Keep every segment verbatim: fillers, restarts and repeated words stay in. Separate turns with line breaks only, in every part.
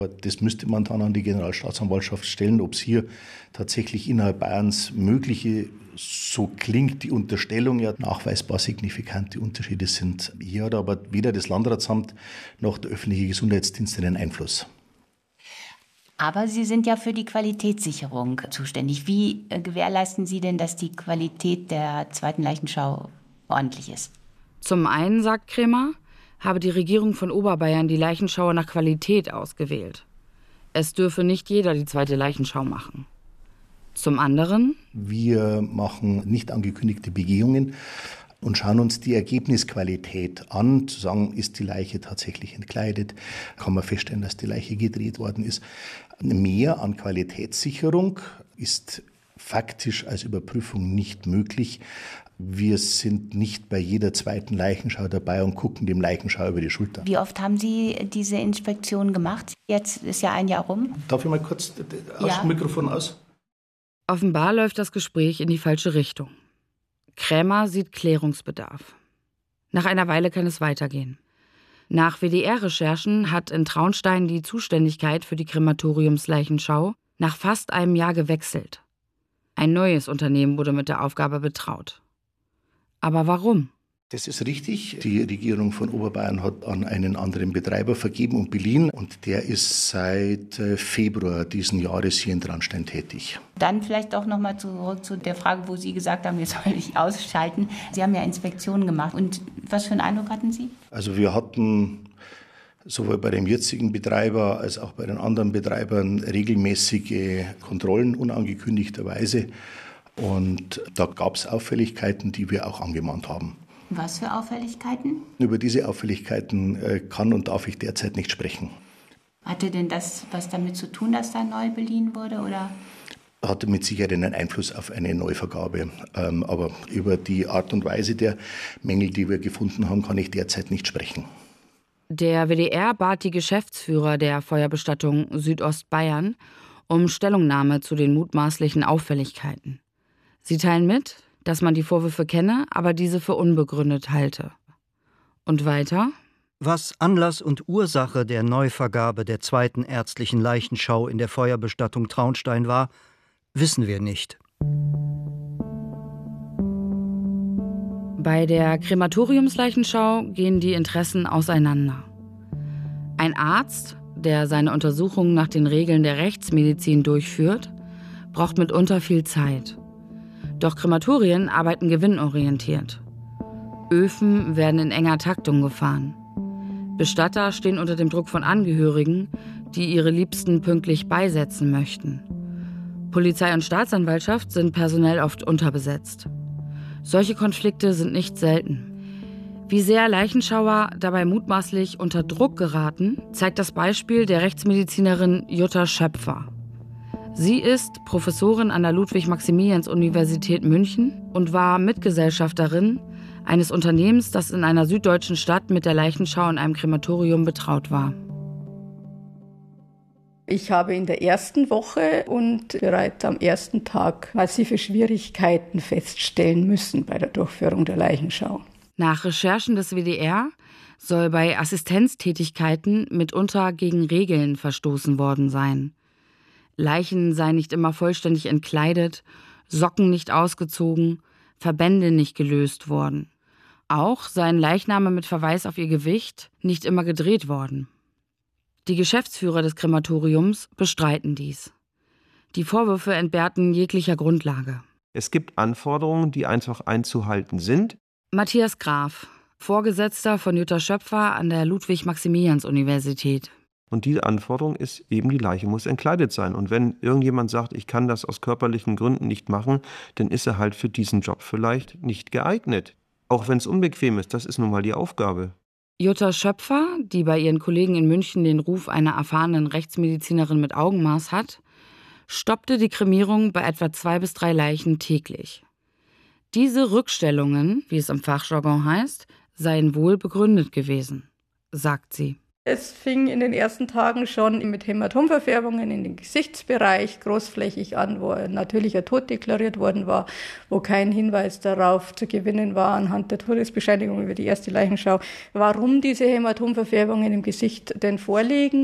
Das müsste man dann an die Generalstaatsanwaltschaft stellen, ob es hier tatsächlich innerhalb Bayerns mögliche, so klingt die Unterstellung ja, nachweisbar signifikante Unterschiede sind. Hier hat aber weder das Landratsamt noch der öffentliche Gesundheitsdienst einen Einfluss.
Aber Sie sind ja für die Qualitätssicherung zuständig. Wie gewährleisten Sie denn, dass die Qualität der zweiten Leichenschau ordentlich ist?
Zum einen, sagt Krämer, habe die Regierung von Oberbayern die Leichenschauer nach Qualität ausgewählt. Es dürfe nicht jeder die zweite Leichenschau machen. Zum anderen:
Wir machen nicht angekündigte Begehungen und schauen uns die Ergebnisqualität an, zu sagen, ist die Leiche tatsächlich entkleidet, kann man feststellen, dass die Leiche gedreht worden ist. Mehr an Qualitätssicherung ist faktisch als Überprüfung nicht möglich. Wir sind nicht bei jeder zweiten Leichenschau dabei und gucken dem Leichenschau über die Schulter.
Wie oft haben Sie diese Inspektion gemacht? Jetzt ist ja ein Jahr rum.
Darf ich mal kurz aus
Ja.
dem Mikrofon aus?
Offenbar läuft das Gespräch in die falsche Richtung. Krämer sieht Klärungsbedarf. Nach einer Weile kann es weitergehen. Nach W D R-Recherchen hat in Traunstein die Zuständigkeit für die Krematoriumsleichenschau nach fast einem Jahr gewechselt. Ein neues Unternehmen wurde mit der Aufgabe betraut. Aber warum?
Das ist richtig. Die Regierung von Oberbayern hat an einen anderen Betreiber vergeben und beliehen. Und der ist seit Februar diesen Jahres hier in Traunstein tätig.
Dann vielleicht auch noch mal zurück zu der Frage, wo Sie gesagt haben, jetzt soll ich ausschalten. Sie haben ja Inspektionen gemacht. Und was für einen Eindruck hatten Sie?
Also wir hatten sowohl bei dem jetzigen Betreiber als auch bei den anderen Betreibern regelmäßige Kontrollen unangekündigterweise. Und da gab es Auffälligkeiten, die wir auch angemahnt haben.
Was für Auffälligkeiten?
Über diese Auffälligkeiten kann und darf ich derzeit nicht sprechen.
Hatte denn das was damit zu tun, dass da neu beliehen wurde, oder?
Hatte mit Sicherheit einen Einfluss auf eine Neuvergabe. Aber über die Art und Weise der Mängel, die wir gefunden haben, kann ich derzeit nicht sprechen.
Der W D R bat die Geschäftsführer der Feuerbestattung Südostbayern um Stellungnahme zu den mutmaßlichen Auffälligkeiten. Sie teilen mit, dass man die Vorwürfe kenne, aber diese für unbegründet halte. Und weiter:
Was Anlass und Ursache der Neuvergabe der zweiten ärztlichen Leichenschau in der Feuerbestattung Traunstein war, wissen wir nicht.
Bei der Krematoriumsleichenschau gehen die Interessen auseinander. Ein Arzt, der seine Untersuchungen nach den Regeln der Rechtsmedizin durchführt, braucht mitunter viel Zeit. Doch Krematorien arbeiten gewinnorientiert. Öfen werden in enger Taktung gefahren. Bestatter stehen unter dem Druck von Angehörigen, die ihre Liebsten pünktlich beisetzen möchten. Polizei und Staatsanwaltschaft sind personell oft unterbesetzt. Solche Konflikte sind nicht selten. Wie sehr Leichenschauer dabei mutmaßlich unter Druck geraten, zeigt das Beispiel der Rechtsmedizinerin Jutta Schöpfer. Sie ist Professorin an der Ludwig-Maximilians-Universität München und war Mitgesellschafterin eines Unternehmens, das in einer süddeutschen Stadt mit der Leichenschau in einem Krematorium betraut war.
Ich habe in der ersten Woche und bereits am ersten Tag massive Schwierigkeiten feststellen müssen bei der Durchführung der Leichenschau.
Nach Recherchen des W D R soll bei Assistenztätigkeiten mitunter gegen Regeln verstoßen worden sein. Leichen seien nicht immer vollständig entkleidet, Socken nicht ausgezogen, Verbände nicht gelöst worden. Auch seien Leichname mit Verweis auf ihr Gewicht nicht immer gedreht worden. Die Geschäftsführer des Krematoriums bestreiten dies. Die Vorwürfe entbehrten jeglicher Grundlage.
Es gibt Anforderungen, die einfach einzuhalten sind.
Matthias Graf, Vorgesetzter von Jutta Schöpfer an der Ludwig-Maximilians-Universität.
Und diese Anforderung ist eben, die Leiche muss entkleidet sein. Und wenn irgendjemand sagt, ich kann das aus körperlichen Gründen nicht machen, dann ist er halt für diesen Job vielleicht nicht geeignet. Auch wenn es unbequem ist, das ist nun mal die Aufgabe.
Jutta Schöpfer, die bei ihren Kollegen in München den Ruf einer erfahrenen Rechtsmedizinerin mit Augenmaß hat, stoppte die Kremierung bei etwa zwei bis drei Leichen täglich. Diese Rückstellungen, wie es im Fachjargon heißt, seien wohl begründet gewesen, sagt sie.
Es fing in den ersten Tagen schon mit Hämatomverfärbungen in den Gesichtsbereich großflächig an, wo ein natürlicher Tod deklariert worden war, wo kein Hinweis darauf zu gewinnen war anhand der Todesbescheinigung über die erste Leichenschau, warum diese Hämatomverfärbungen im Gesicht denn vorliegen.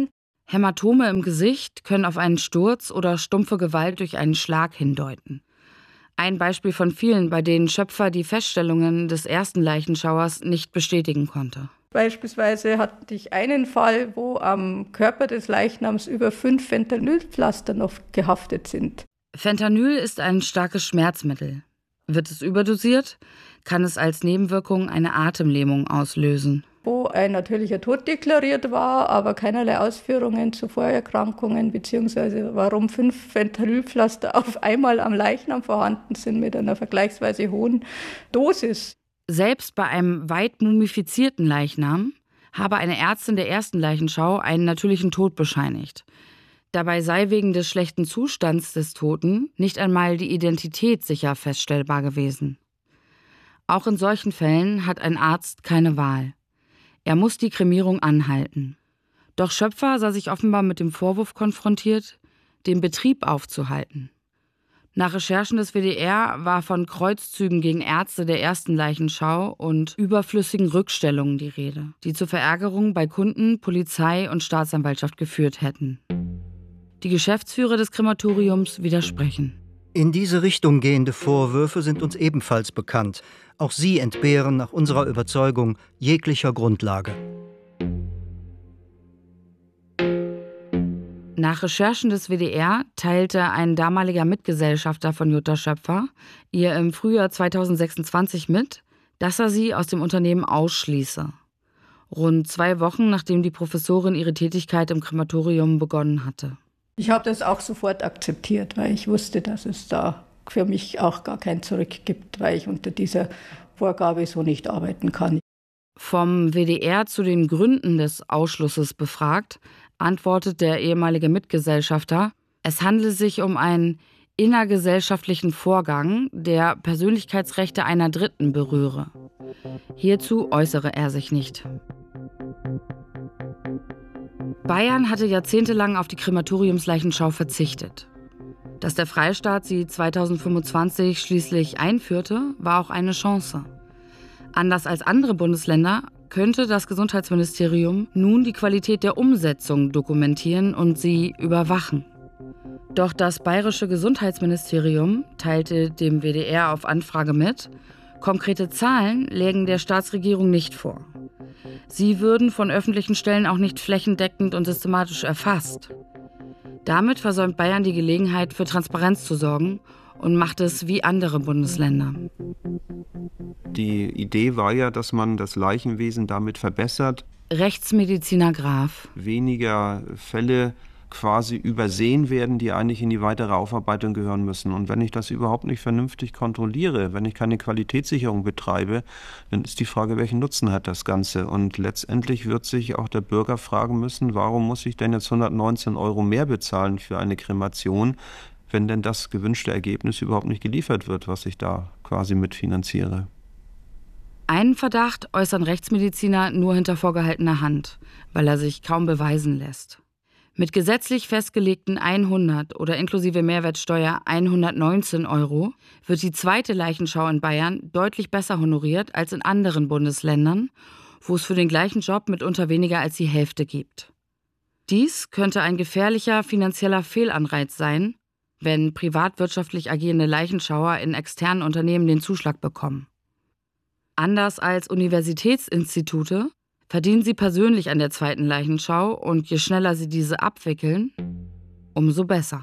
Hämatome im Gesicht können auf einen Sturz oder stumpfe Gewalt durch einen Schlag hindeuten. Ein Beispiel von vielen, bei denen Schöpfer die Feststellungen des ersten Leichenschauers nicht bestätigen konnte.
Beispielsweise hatte ich einen Fall, wo am Körper des Leichnams über fünf Fentanylpflaster noch gehaftet sind.
Fentanyl ist ein starkes Schmerzmittel. Wird es überdosiert, kann es als Nebenwirkung eine Atemlähmung auslösen.
Wo ein natürlicher Tod deklariert war, aber keinerlei Ausführungen zu Vorerkrankungen bzw. warum fünf Fentanylpflaster auf einmal am Leichnam vorhanden sind mit einer vergleichsweise hohen Dosis.
Selbst bei einem weit mumifizierten Leichnam habe eine Ärztin der ersten Leichenschau einen natürlichen Tod bescheinigt. Dabei sei wegen des schlechten Zustands des Toten nicht einmal die Identität sicher feststellbar gewesen. Auch in solchen Fällen hat ein Arzt keine Wahl. Er muss die Kremierung anhalten. Doch Schöpfer sah sich offenbar mit dem Vorwurf konfrontiert, den Betrieb aufzuhalten. Nach Recherchen des W D R war von Kreuzzügen gegen Ärzte der ersten Leichenschau und überflüssigen Rückstellungen die Rede, die zur Verärgerung bei Kunden, Polizei und Staatsanwaltschaft geführt hätten. Die Geschäftsführer des Krematoriums widersprechen.
In diese Richtung gehende Vorwürfe sind uns ebenfalls bekannt. Auch sie entbehren nach unserer Überzeugung jeglicher Grundlage.
Nach Recherchen des W D R teilte ein damaliger Mitgesellschafter von Jutta Schöpfer ihr im Frühjahr zweitausendsechsundzwanzig mit, dass er sie aus dem Unternehmen ausschließe. Rund zwei Wochen, nachdem die Professorin ihre Tätigkeit im Krematorium begonnen hatte.
Ich habe das auch sofort akzeptiert, weil ich wusste, dass es da für mich auch gar kein Zurück gibt, weil ich unter dieser Vorgabe so nicht arbeiten kann.
Vom W D R zu den Gründen des Ausschlusses befragt, antwortet der ehemalige Mitgesellschafter, es handle sich um einen innergesellschaftlichen Vorgang, der Persönlichkeitsrechte einer Dritten berühre. Hierzu äußere er sich nicht. Bayern hatte jahrzehntelang auf die Krematoriumsleichenschau verzichtet. Dass der Freistaat sie zweitausendfünfundzwanzig schließlich einführte, war auch eine Chance. Anders als andere Bundesländer könnte das Gesundheitsministerium nun die Qualität der Umsetzung dokumentieren und sie überwachen. Doch das bayerische Gesundheitsministerium teilte dem W D R auf Anfrage mit, konkrete Zahlen lägen der Staatsregierung nicht vor. Sie würden von öffentlichen Stellen auch nicht flächendeckend und systematisch erfasst. Damit versäumt Bayern die Gelegenheit, für Transparenz zu sorgen und macht es wie andere Bundesländer.
Die Idee war ja, dass man das Leichenwesen damit verbessert.
Rechtsmediziner Graf.
Weniger Fälle quasi übersehen werden, die eigentlich in die weitere Aufarbeitung gehören müssen. Und wenn ich das überhaupt nicht vernünftig kontrolliere, wenn ich keine Qualitätssicherung betreibe, dann ist die Frage, welchen Nutzen hat das Ganze? Und letztendlich wird sich auch der Bürger fragen müssen, warum muss ich denn jetzt hundertneunzehn Euro mehr bezahlen für eine Kremation, wenn denn das gewünschte Ergebnis überhaupt nicht geliefert wird, was ich da quasi mitfinanziere?
Einen Verdacht äußern Rechtsmediziner nur hinter vorgehaltener Hand, weil er sich kaum beweisen lässt. Mit gesetzlich festgelegten hundert oder inklusive Mehrwertsteuer hundertneunzehn Euro wird die zweite Leichenschau in Bayern deutlich besser honoriert als in anderen Bundesländern, wo es für den gleichen Job mitunter weniger als die Hälfte gibt. Dies könnte ein gefährlicher finanzieller Fehlanreiz sein, wenn privatwirtschaftlich agierende Leichenschauer in externen Unternehmen den Zuschlag bekommen. Anders als Universitätsinstitute verdienen sie persönlich an der zweiten Leichenschau und je schneller sie diese abwickeln, umso besser.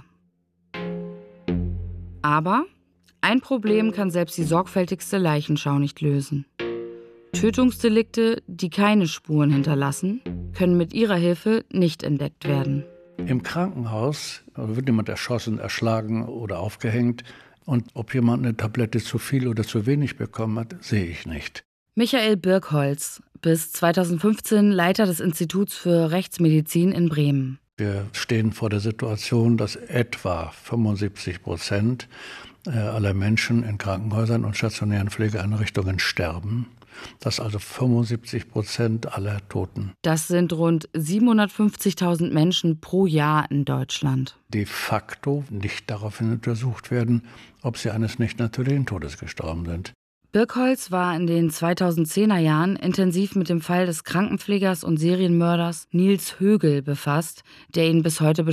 Aber ein Problem kann selbst die sorgfältigste Leichenschau nicht lösen. Tötungsdelikte, die keine Spuren hinterlassen, können mit ihrer Hilfe nicht entdeckt werden.
Im Krankenhaus wird jemand erschossen, erschlagen oder aufgehängt. Und ob jemand eine Tablette zu viel oder zu wenig bekommen hat, sehe ich nicht.
Michael Birkholz, bis zweitausendfünfzehn Leiter des Instituts für Rechtsmedizin in Bremen.
Wir stehen vor der Situation, dass etwa fünfundsiebzig Prozent aller Menschen in Krankenhäusern und stationären Pflegeeinrichtungen sterben. Das also fünfundsiebzig Prozent aller Toten.
Das sind rund siebenhundertfünfzigtausend Menschen pro Jahr in Deutschland.
De facto nicht daraufhin untersucht werden, ob sie eines nicht natürlichen Todes gestorben sind.
Birkholz war in den zweitausendzehner Jahren intensiv mit dem Fall des Krankenpflegers und Serienmörders Nils Högel befasst, der ihn bis heute